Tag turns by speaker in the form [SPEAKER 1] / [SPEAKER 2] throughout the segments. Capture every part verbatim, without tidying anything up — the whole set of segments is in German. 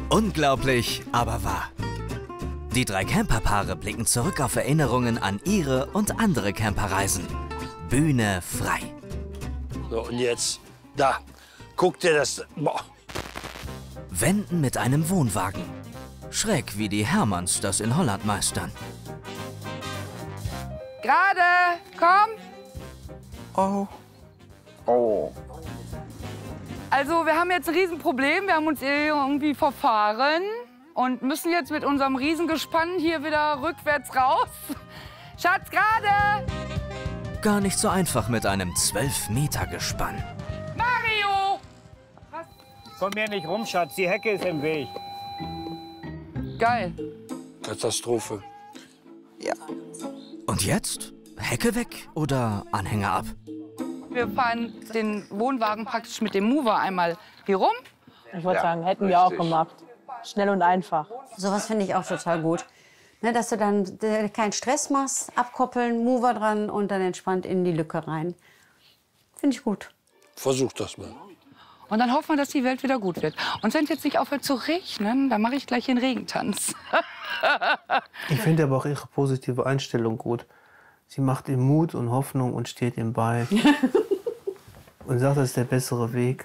[SPEAKER 1] Unglaublich, aber wahr. Die drei Camperpaare blicken zurück auf Erinnerungen an ihre und andere Camperreisen. Bühne frei.
[SPEAKER 2] So, und jetzt, da, guck dir das, boah.
[SPEAKER 1] Wenden mit einem Wohnwagen. Schräg wie die Hermanns das in Holland meistern.
[SPEAKER 3] Gerade, komm.
[SPEAKER 4] Oh. Oh.
[SPEAKER 3] Also, wir haben jetzt ein Riesenproblem. Wir haben uns irgendwie verfahren und müssen jetzt mit unserem Riesengespann hier wieder rückwärts raus. Schatz, gerade!
[SPEAKER 1] Gar nicht so einfach mit einem zwölf Meter Gespann.
[SPEAKER 3] Mario! Was?
[SPEAKER 5] Komm hier nicht rum, Schatz. Die Hecke ist im Weg.
[SPEAKER 3] Geil.
[SPEAKER 2] Katastrophe.
[SPEAKER 4] Ja.
[SPEAKER 1] Und jetzt? Hecke weg oder Anhänger ab?
[SPEAKER 3] Wir fahren den Wohnwagen praktisch mit dem Mover einmal hier rum.
[SPEAKER 6] Ich wollte sagen, hätten wir auch gemacht. Schnell und einfach.
[SPEAKER 7] Sowas finde ich auch total gut. Ne, dass du dann äh, keinen Stress machst, abkoppeln, Mover dran und dann entspannt in die Lücke rein. Finde ich gut.
[SPEAKER 2] Versuch das mal.
[SPEAKER 3] Und dann hoffen wir, dass die Welt wieder gut wird. Und wenn es jetzt nicht aufhört zu regnen, dann mache ich gleich den Regentanz.
[SPEAKER 8] Ich finde aber auch ihre positive Einstellung gut. Sie macht ihm Mut und Hoffnung und steht ihm bei. Und sagt, das ist der bessere Weg.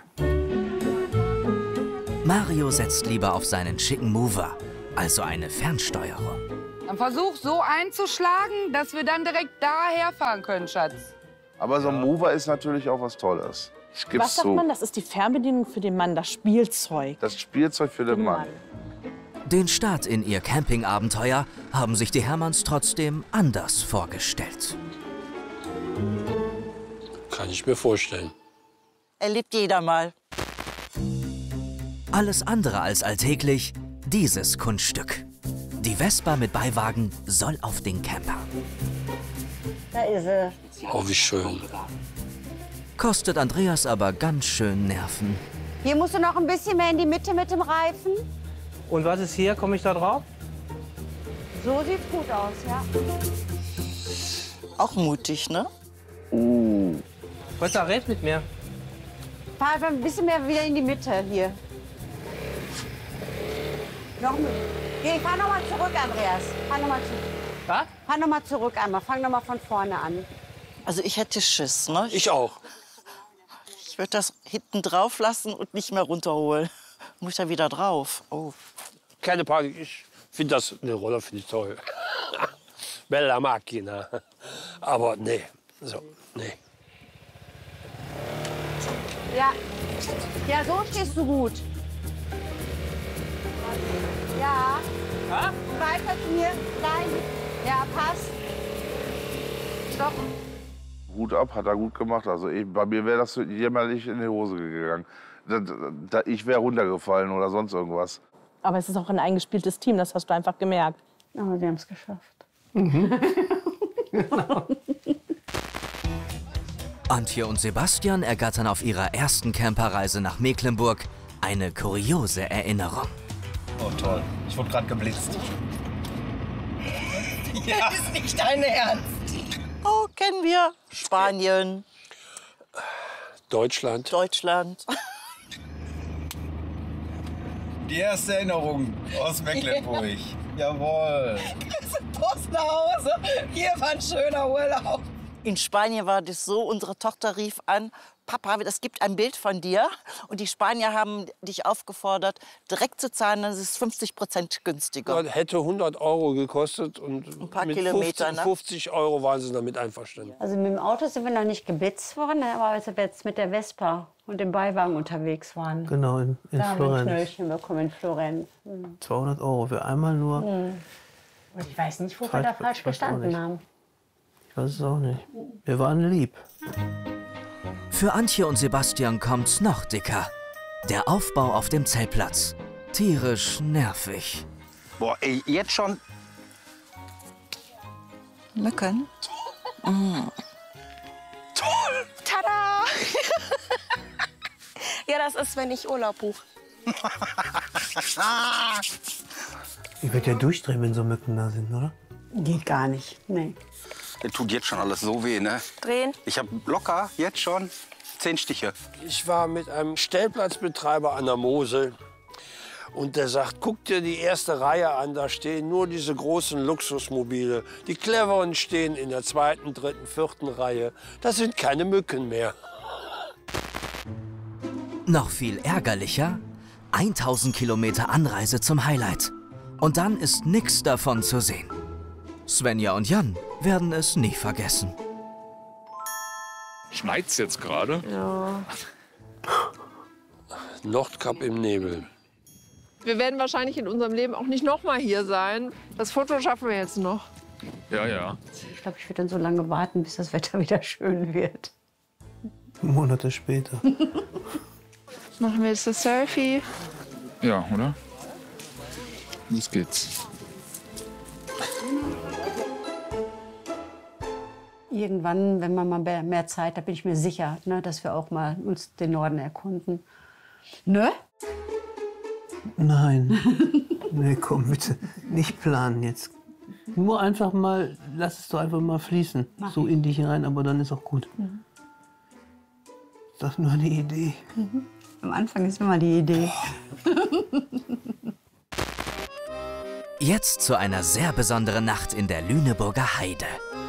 [SPEAKER 1] Mario setzt lieber auf seinen schicken Mover, also eine Fernsteuerung.
[SPEAKER 3] Dann versuch so einzuschlagen, dass wir dann direkt daher fahren können, Schatz.
[SPEAKER 9] Aber so ein Mover ist natürlich auch was Tolles. Ich gib's
[SPEAKER 6] Was sagt
[SPEAKER 9] zu.
[SPEAKER 6] man? Das ist die Fernbedienung für den Mann, das Spielzeug.
[SPEAKER 9] Das Spielzeug für den Mann.
[SPEAKER 1] Den Start in ihr Campingabenteuer haben sich die Hermanns trotzdem anders vorgestellt.
[SPEAKER 2] Kann ich mir vorstellen.
[SPEAKER 4] Erlebt jeder mal.
[SPEAKER 1] Alles andere als alltäglich, dieses Kunststück. Die Vespa mit Beiwagen soll auf den Camper.
[SPEAKER 7] Da ist sie.
[SPEAKER 2] Oh, wie schön.
[SPEAKER 1] Kostet Andreas aber ganz schön Nerven.
[SPEAKER 7] Hier musst du noch ein bisschen mehr in die Mitte mit dem Reifen.
[SPEAKER 8] Und was ist hier? Komme ich da drauf?
[SPEAKER 7] So sieht's gut aus, ja.
[SPEAKER 4] Auch mutig, ne?
[SPEAKER 9] Uh.
[SPEAKER 8] Was da red mit mir?
[SPEAKER 7] Fahr einfach ein bisschen mehr wieder in die Mitte hier. Noch mit. Geh, fahr noch mal zurück, Andreas. Fahr noch mal zurück.
[SPEAKER 8] Was?
[SPEAKER 7] Fahr noch mal zurück einmal. Fang noch mal von vorne an.
[SPEAKER 4] Also ich hätte Schiss, ne?
[SPEAKER 2] Ich auch.
[SPEAKER 4] Ich würde das hinten drauf lassen und nicht mehr runterholen. Muss ich da wieder drauf? Oh.
[SPEAKER 2] Keine Panik, ich finde das, eine Roller finde ich toll. Bella Macchina. Aber nee, so, nee.
[SPEAKER 7] Ja. Ja, so stehst du gut. Ja.
[SPEAKER 8] Ha?
[SPEAKER 7] Weiter hier. Nein. Ja, passt. Stopp.
[SPEAKER 9] Hut ab, hat er gut gemacht. Also ich, bei mir wäre das jämmerlich in die Hose gegangen. Da, da, ich wäre runtergefallen oder sonst irgendwas.
[SPEAKER 6] Aber es ist auch ein eingespieltes Team, das hast du einfach gemerkt.
[SPEAKER 7] Aber wir haben es geschafft.
[SPEAKER 1] Antje und Sebastian ergattern auf ihrer ersten Camperreise nach Mecklenburg eine kuriose Erinnerung.
[SPEAKER 10] Oh toll, ich wurde gerade geblitzt.
[SPEAKER 4] Ja. Das ist nicht dein Ernst. Oh, kennen wir. Spanien.
[SPEAKER 2] Deutschland.
[SPEAKER 4] Deutschland.
[SPEAKER 10] Die erste Erinnerung aus Mecklenburg. Jawohl.
[SPEAKER 4] Post nach Hause. Hier war ein schöner Urlaub. In Spanien war das so, unsere Tochter rief an, Papa, es gibt ein Bild von dir. Und die Spanier haben dich aufgefordert, direkt zu zahlen, das ist fünfzig Prozent günstiger.
[SPEAKER 2] Das hätte hundert Euro gekostet und
[SPEAKER 4] ein paar
[SPEAKER 2] mit
[SPEAKER 4] Kilometer,
[SPEAKER 2] fünfzig,
[SPEAKER 4] ne?
[SPEAKER 2] fünfzig Euro waren sie damit einverstanden.
[SPEAKER 7] Also mit dem Auto sind wir noch nicht geblitzt worden, aber als wir jetzt mit der Vespa und dem Beiwagen unterwegs waren.
[SPEAKER 8] Genau, in, in
[SPEAKER 7] da haben wir ein
[SPEAKER 8] Florenz.
[SPEAKER 7] Knöllchen bekommen in Florenz. Mhm.
[SPEAKER 8] zweihundert Euro für einmal nur.
[SPEAKER 7] Mhm. Und ich weiß nicht, wo wir
[SPEAKER 8] Falsch-
[SPEAKER 7] da falsch
[SPEAKER 8] ich weiß auch
[SPEAKER 7] gestanden
[SPEAKER 8] nicht.
[SPEAKER 7] haben.
[SPEAKER 8] Ich weiß es auch nicht. Wir waren lieb.
[SPEAKER 1] Für Antje und Sebastian kommt's noch dicker. Der Aufbau auf dem Zeltplatz. Tierisch nervig.
[SPEAKER 10] Boah, ey, jetzt schon.
[SPEAKER 4] Mücken. Mm.
[SPEAKER 11] Toll! Tada! Ja, das ist, wenn ich Urlaub buche.
[SPEAKER 8] Ich werde ja durchdrehen, wenn so Mücken da sind, oder?
[SPEAKER 7] Geht gar nicht. Nee.
[SPEAKER 10] Das tut jetzt schon alles so weh, ne?
[SPEAKER 11] Drehen.
[SPEAKER 10] Ich habe locker jetzt schon zehn Stiche.
[SPEAKER 2] Ich war mit einem Stellplatzbetreiber an der Mosel Und der sagt, guck dir die erste Reihe an, da stehen nur diese großen Luxusmobile. Die cleveren stehen in der zweiten, dritten, vierten Reihe. Das sind keine Mücken mehr.
[SPEAKER 1] Noch viel ärgerlicher, tausend Kilometer Anreise zum Highlight. Und dann ist nichts davon zu sehen. Svenja und Jan werden es nie vergessen.
[SPEAKER 12] Schneit's jetzt gerade?
[SPEAKER 11] Ja.
[SPEAKER 2] Nordkap im Nebel.
[SPEAKER 11] Wir werden wahrscheinlich in unserem Leben auch nicht noch mal hier sein. Das Foto schaffen wir jetzt noch.
[SPEAKER 12] Ja, ja.
[SPEAKER 7] Ich glaube, ich würde dann so lange warten, bis das Wetter wieder schön wird.
[SPEAKER 8] Monate später.
[SPEAKER 11] Machen wir jetzt das Selfie.
[SPEAKER 12] Ja, oder? Los geht's.
[SPEAKER 7] Irgendwann, wenn man mal mehr Zeit hat, bin ich mir sicher, ne, dass wir auch mal uns den Norden erkunden. Ne?
[SPEAKER 8] Nein. Nee, komm bitte. Nicht planen jetzt. Nur einfach mal, lass es doch einfach mal fließen.
[SPEAKER 7] Mach
[SPEAKER 8] so
[SPEAKER 7] ich.
[SPEAKER 8] in dich hinein, aber dann ist auch gut.
[SPEAKER 7] Mhm.
[SPEAKER 8] Das ist nur eine Idee.
[SPEAKER 7] Mhm. Am Anfang ist immer die Idee.
[SPEAKER 1] Jetzt zu einer sehr besonderen Nacht in der Lüneburger Heide.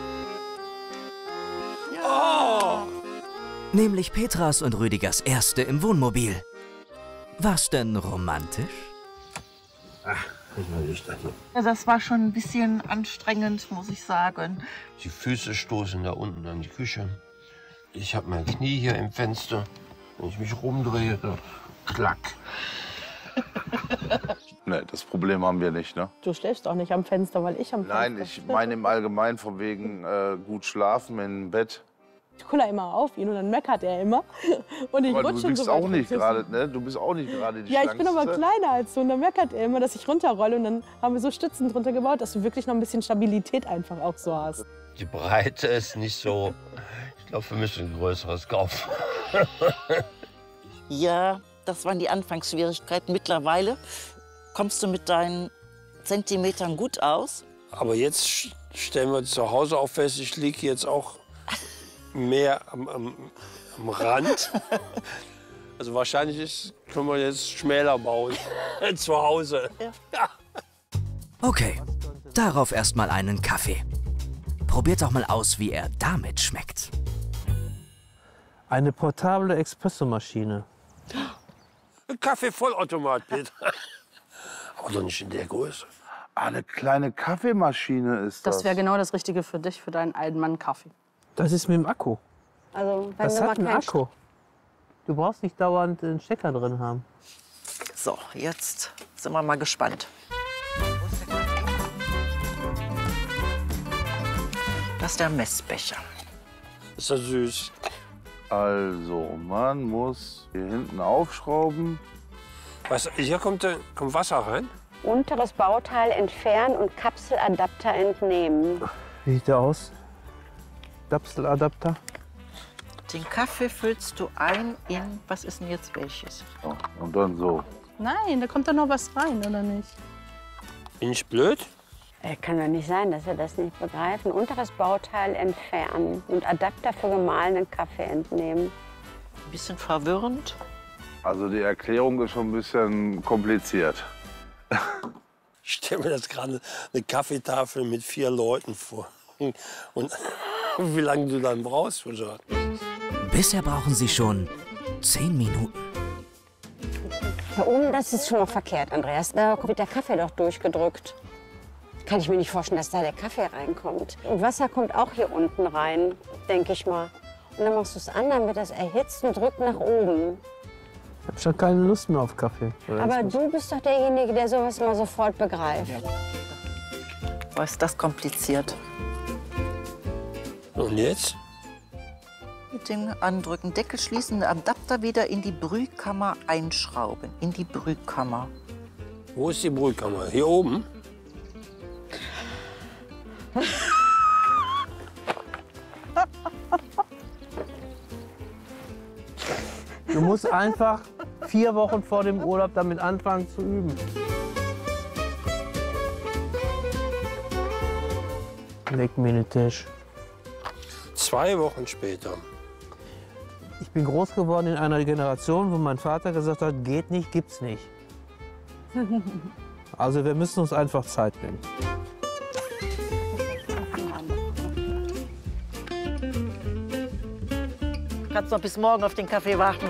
[SPEAKER 2] Oh!
[SPEAKER 1] Nämlich Petras und Rüdigers erste im Wohnmobil. War's denn romantisch?
[SPEAKER 2] Ach, ich weiß nicht.
[SPEAKER 4] Ja, das war schon ein bisschen anstrengend, muss ich sagen.
[SPEAKER 2] Die Füße stoßen da unten an die Küche. Ich habe mein Knie hier im Fenster. Wenn ich mich rumdrehe, klack.
[SPEAKER 9] Nee, das Problem haben wir nicht, ne?
[SPEAKER 6] Du schläfst auch nicht am Fenster, weil ich am Fenster
[SPEAKER 9] Nein, ich meine im Allgemeinen von wegen äh, gut schlafen im Bett.
[SPEAKER 6] Ich kuller immer auf ihn und dann meckert er immer. Und ich
[SPEAKER 9] Aber
[SPEAKER 6] rutsche
[SPEAKER 9] du bist
[SPEAKER 6] so weit
[SPEAKER 9] auch nicht
[SPEAKER 6] runter.
[SPEAKER 9] gerade, ne? Du bist auch nicht gerade die
[SPEAKER 6] Ja, ich bin aber
[SPEAKER 9] Schlankste.
[SPEAKER 6] kleiner als du und dann meckert er immer, dass ich runterrolle. Und dann haben wir so Stützen drunter gebaut, dass du wirklich noch ein bisschen Stabilität einfach auch so hast.
[SPEAKER 2] Die Breite ist nicht so. Ich glaube, wir müssen ein größeres kaufen.
[SPEAKER 4] Ja, das waren die Anfangsschwierigkeiten. Mittlerweile kommst du mit deinen Zentimetern gut aus.
[SPEAKER 2] Aber jetzt stellen wir zu Hause auch fest, ich liege jetzt auch mehr am, am, am Rand. Also wahrscheinlich ist, können wir jetzt schmäler bauen zu Hause. Ja.
[SPEAKER 1] Okay, darauf erstmal einen Kaffee. Probiert doch mal aus, wie er damit schmeckt.
[SPEAKER 8] Eine portable Espressomaschine.
[SPEAKER 2] Ein Kaffee-Vollautomat, Peter. Aber doch nicht in der Größe.
[SPEAKER 9] Ah, eine kleine Kaffeemaschine ist das.
[SPEAKER 6] Das wäre genau das Richtige für dich, für deinen alten Mann Kaffee.
[SPEAKER 8] Das ist mit dem Akku.
[SPEAKER 7] Also, wenn
[SPEAKER 8] Das
[SPEAKER 7] wir
[SPEAKER 8] hat
[SPEAKER 7] mal
[SPEAKER 8] einen
[SPEAKER 7] keinen
[SPEAKER 8] Akku. Du brauchst nicht dauernd einen Stecker drin haben.
[SPEAKER 4] So, jetzt sind wir mal gespannt. Das ist der Messbecher.
[SPEAKER 2] Ist das süß.
[SPEAKER 9] Also, man muss hier hinten aufschrauben.
[SPEAKER 2] Was, hier kommt, äh, kommt Wasser rein?
[SPEAKER 7] Unteres Bauteil entfernen und Kapseladapter entnehmen.
[SPEAKER 8] Wie sieht der aus? Kapseladapter?
[SPEAKER 4] Den Kaffee füllst du ein in, was ist denn jetzt welches?
[SPEAKER 9] So, und dann so.
[SPEAKER 6] Nein, da kommt doch noch was rein, oder nicht?
[SPEAKER 2] Bin ich blöd?
[SPEAKER 7] Äh, kann doch nicht sein, dass wir das nicht begreifen. Unteres Bauteil entfernen und Adapter für gemahlenen Kaffee entnehmen.
[SPEAKER 4] Ein bisschen verwirrend.
[SPEAKER 9] Also die Erklärung ist schon ein bisschen kompliziert.
[SPEAKER 2] Ich stelle mir das gerade eine Kaffeetafel mit vier Leuten vor. Und wie lange du dann brauchst für so.
[SPEAKER 1] Bisher brauchen sie schon zehn Minuten.
[SPEAKER 7] Da oben, das ist schon mal verkehrt, Andreas. Da wird der Kaffee doch durchgedrückt. Kann ich mir nicht vorstellen, dass da der Kaffee reinkommt. Und Wasser kommt auch hier unten rein, denke ich mal. Und dann machst du es an, dann wird das erhitzt und drückt nach oben.
[SPEAKER 8] Ich habe schon keine Lust mehr auf Kaffee.
[SPEAKER 7] Aber du bist doch derjenige, der sowas immer sofort begreift.
[SPEAKER 4] Boah, ist das kompliziert.
[SPEAKER 2] Und jetzt?
[SPEAKER 4] Mit dem Andrücken, Deckel schließen, den Adapter wieder in die Brühkammer einschrauben. In die Brühkammer.
[SPEAKER 2] Wo ist die Brühkammer? Hier oben?
[SPEAKER 8] Du musst einfach vier Wochen vor dem Urlaub damit anfangen zu üben. Leck mir den Tisch.
[SPEAKER 2] Zwei Wochen später.
[SPEAKER 8] Ich bin groß geworden in einer Generation, wo mein Vater gesagt hat, geht nicht, gibt's nicht. Also wir müssen uns einfach Zeit nehmen.
[SPEAKER 4] Du kannst noch bis morgen auf den Kaffee warten.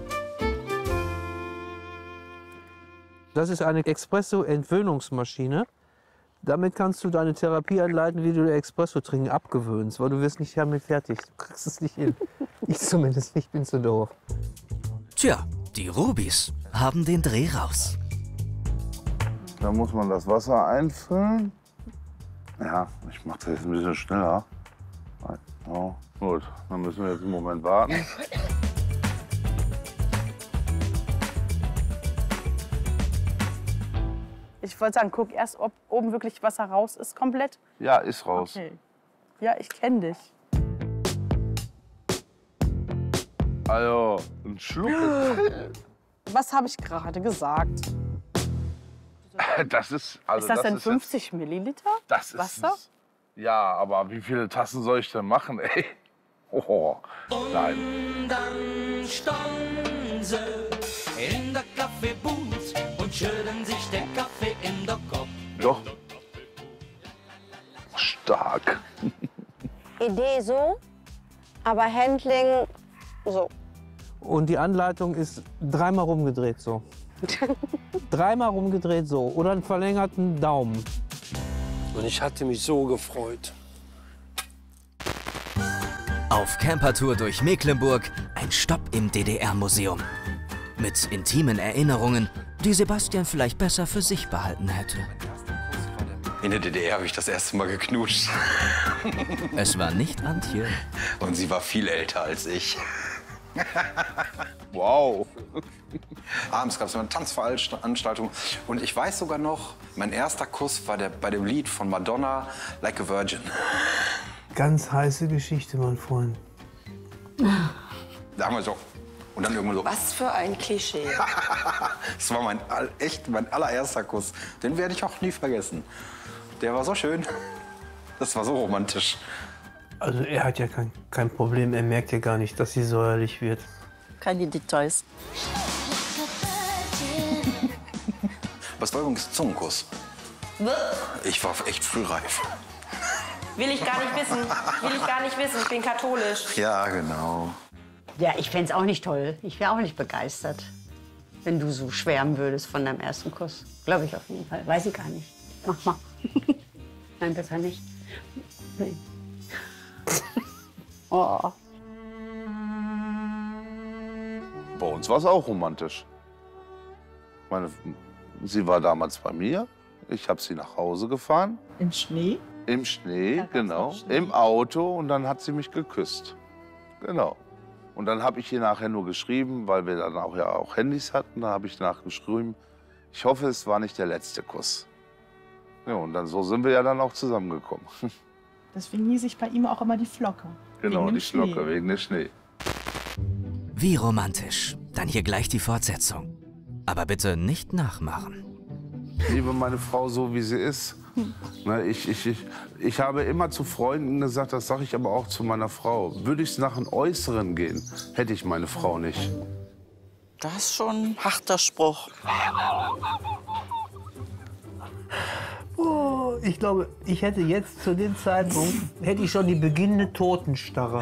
[SPEAKER 8] Das ist eine Espresso-Entwöhnungsmaschine. Damit kannst du deine Therapie anleiten, wie du dir Espresso trinken abgewöhnst, weil du wirst nicht damit fertig. Du kriegst es nicht hin. Ich zumindest nicht, bin zu doof.
[SPEAKER 1] Tja, die Rubis haben den Dreh raus.
[SPEAKER 9] Da muss man das Wasser einfüllen. Ja, ich mache das jetzt ein bisschen schneller. Oh, gut, dann müssen wir jetzt einen Moment warten.
[SPEAKER 6] Ich wollte sagen, guck erst, ob oben wirklich Wasser raus ist, komplett.
[SPEAKER 9] Ja, ist raus.
[SPEAKER 6] Okay. Ja, ich kenne dich.
[SPEAKER 9] Also, ein Schluck.
[SPEAKER 6] Was habe ich gerade gesagt?
[SPEAKER 9] Das ist, also
[SPEAKER 6] ist das, das denn
[SPEAKER 9] ist
[SPEAKER 6] fünfzig
[SPEAKER 9] jetzt,
[SPEAKER 6] Milliliter
[SPEAKER 9] das ist,
[SPEAKER 6] Wasser?
[SPEAKER 9] Ja, aber wie viele Tassen soll ich denn machen, ey? Oh, nein.
[SPEAKER 13] Und dann standen sie in der Kaffeebooth und schütteln sich den Kaffee in der Kopf.
[SPEAKER 9] Doch. Stark.
[SPEAKER 7] Idee so, aber Handling so.
[SPEAKER 8] Und die Anleitung ist dreimal rumgedreht so. Dreimal rumgedreht so. Oder einen verlängerten Daumen.
[SPEAKER 2] Und ich hatte mich so gefreut.
[SPEAKER 1] Auf Campertour durch Mecklenburg ein Stopp im D D R-Museum. Mit intimen Erinnerungen, die Sebastian vielleicht besser für sich behalten hätte.
[SPEAKER 10] In der D D R habe ich das erste Mal geknutscht.
[SPEAKER 1] Es war nicht Antje.
[SPEAKER 10] Und sie war viel älter als ich.
[SPEAKER 9] Wow.
[SPEAKER 10] Abends gab es eine Tanzveranstaltung. Und ich weiß sogar noch, mein erster Kuss war der, bei dem Lied von Madonna, Like a Virgin.
[SPEAKER 8] Ganz heiße Geschichte, mein Freund.
[SPEAKER 10] Da haben wir so. Und dann irgendwann so.
[SPEAKER 14] Was für ein Klischee.
[SPEAKER 10] Das war mein, echt mein allererster Kuss. Den werde ich auch nie vergessen. Der war so schön. Das war so romantisch.
[SPEAKER 8] Also er hat ja kein, kein Problem, er merkt ja gar nicht, dass sie säuerlich wird.
[SPEAKER 4] Keine Details.
[SPEAKER 10] Was war übrigens Zungenkuss? Ich war echt frühreif.
[SPEAKER 14] Will ich gar nicht wissen. Will ich gar nicht wissen. Ich bin katholisch.
[SPEAKER 10] Ja, genau.
[SPEAKER 7] Ja, ich fände es auch nicht toll. Ich wäre auch nicht begeistert, wenn du so schwärmen würdest von deinem ersten Kuss. Glaube ich auf jeden Fall. Weiß ich gar nicht. Mach mal. Nein, besser nicht. Nee. Oh.
[SPEAKER 9] Bei uns war es auch romantisch. Meine, sie war damals bei mir. Ich habe sie nach Hause gefahren.
[SPEAKER 4] Im Schnee?
[SPEAKER 9] Im Schnee, genau. Schnee. Im Auto und dann hat sie mich geküsst. Genau. Und dann habe ich ihr nachher nur geschrieben, weil wir dann auch ja auch Handys hatten. Da habe ich danach geschrieben, ich hoffe, es war nicht der letzte Kuss. Ja, und dann so sind wir ja dann auch zusammengekommen.
[SPEAKER 6] Deswegen hieß ich bei ihm auch immer die Flocke.
[SPEAKER 9] Genau, die Flocke, wegen dem Schnee.
[SPEAKER 1] Wie romantisch. Dann hier gleich die Fortsetzung. Aber bitte nicht nachmachen.
[SPEAKER 9] Ich liebe meine Frau so, wie sie ist. Ne, ich, ich, ich, ich habe immer zu Freunden gesagt, das sage ich aber auch zu meiner Frau. Würde ich nach einem Äußeren gehen, hätte ich meine Frau nicht.
[SPEAKER 4] Das ist schon ein harter Spruch.
[SPEAKER 8] Oh, ich glaube, ich hätte jetzt zu dem Zeitpunkt hätte ich schon die beginnende Totenstarre.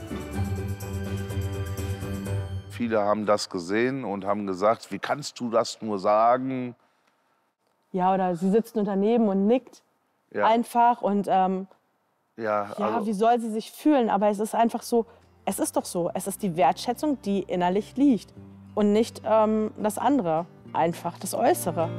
[SPEAKER 9] Viele haben das gesehen und haben gesagt, wie kannst du das nur sagen?
[SPEAKER 6] Ja, oder sie sitzt nur daneben und nickt
[SPEAKER 9] Ja.
[SPEAKER 6] einfach. Und ähm,
[SPEAKER 9] Ja,
[SPEAKER 6] ja,
[SPEAKER 9] also,
[SPEAKER 6] wie soll sie sich fühlen? Aber es ist einfach so, es ist doch so. Es ist die Wertschätzung, die innerlich liegt. Und nicht ähm, das andere, einfach das Äußere.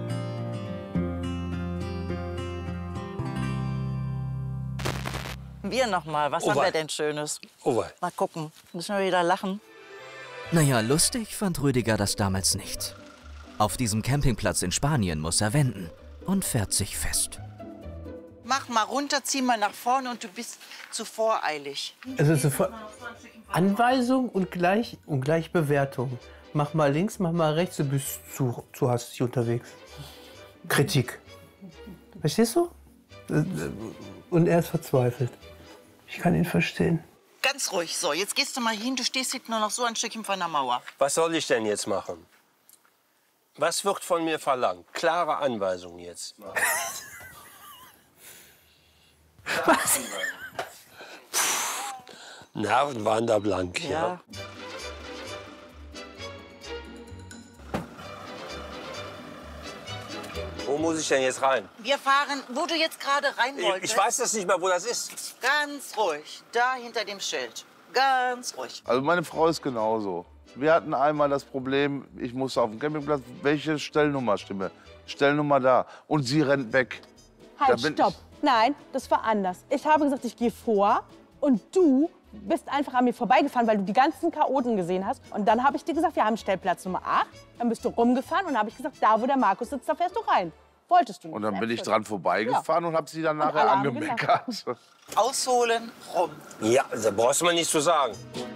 [SPEAKER 4] Wir noch mal. Was
[SPEAKER 2] Oh,
[SPEAKER 4] haben wir
[SPEAKER 2] wei.
[SPEAKER 4] denn Schönes?
[SPEAKER 2] Oh wei.
[SPEAKER 4] Mal gucken. Müssen wir wieder lachen?
[SPEAKER 1] Naja, lustig fand Rüdiger das damals nicht. Auf diesem Campingplatz in Spanien muss er wenden und fährt sich fest.
[SPEAKER 4] Mach mal runter, zieh mal nach vorne und du bist zu voreilig.
[SPEAKER 8] Also sofort Anweisung und gleich, und gleich Bewertung. Mach mal links, mach mal rechts, du bist zu, zu hastig unterwegs. Kritik. Verstehst du? Und er ist verzweifelt. Ich kann ihn verstehen.
[SPEAKER 4] Ganz ruhig. So, jetzt gehst du mal hin. Du stehst hinten nur noch so ein Stückchen von der Mauer.
[SPEAKER 2] Was soll ich denn jetzt machen? Was wird von mir verlangt? Klare Anweisungen jetzt.
[SPEAKER 6] Was?
[SPEAKER 2] Nerven waren da blank, ja.
[SPEAKER 4] Ja.
[SPEAKER 2] Wo muss ich denn jetzt rein?
[SPEAKER 4] Wir fahren, wo du jetzt gerade rein wolltest.
[SPEAKER 2] Ich weiß das nicht mehr, wo das ist.
[SPEAKER 4] Ganz ruhig, da hinter dem Schild. Ganz ruhig.
[SPEAKER 9] Also meine Frau ist genauso. Wir hatten einmal das Problem, ich musste auf dem Campingplatz, welche Stellnummer stimme? Stellnummer da. Und sie rennt weg.
[SPEAKER 6] Halt,
[SPEAKER 9] Da bin
[SPEAKER 6] stopp. Nein, das war anders. Ich habe gesagt, ich gehe vor und du bist einfach an mir vorbeigefahren, weil du die ganzen Chaoten gesehen hast. Und dann habe ich dir gesagt, wir haben Stellplatz Nummer acht. Dann bist du rumgefahren und dann habe ich gesagt, da wo der Markus sitzt, da fährst du rein. Wolltest du nicht.
[SPEAKER 9] Und dann bin ich dran vorbeigefahren und habe sie dann
[SPEAKER 6] Und
[SPEAKER 9] nachher
[SPEAKER 6] alle haben
[SPEAKER 9] angemeckert.
[SPEAKER 4] Ausholen, rum.
[SPEAKER 2] Ja, da brauchst du mir nicht zu sagen.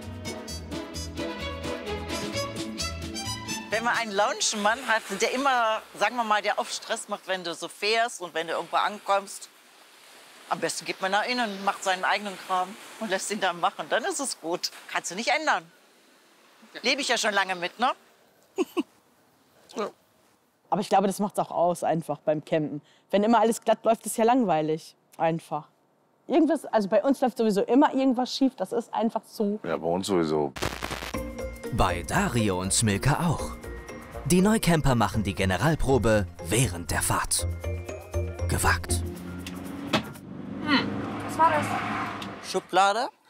[SPEAKER 4] Wenn man einen Lounge-Mann hat, der immer, sagen wir mal, der oft Stress macht, wenn du so fährst und wenn du irgendwo ankommst, am besten geht man nach innen, macht seinen eigenen Kram und lässt ihn dann machen. Dann ist es gut. Kannst du nicht ändern. Lebe ich ja schon lange mit, ne?
[SPEAKER 6] Aber ich glaube, das macht es auch aus, einfach beim Campen. Wenn immer alles glatt läuft, ist ja langweilig. Einfach. Irgendwas, also bei uns läuft sowieso immer irgendwas schief. Das ist einfach so.
[SPEAKER 9] Ja, bei uns sowieso.
[SPEAKER 1] Bei Dario und Smilka auch. Die Neucamper machen die Generalprobe während der Fahrt. Gewagt.
[SPEAKER 14] Was war das?
[SPEAKER 4] Schublade.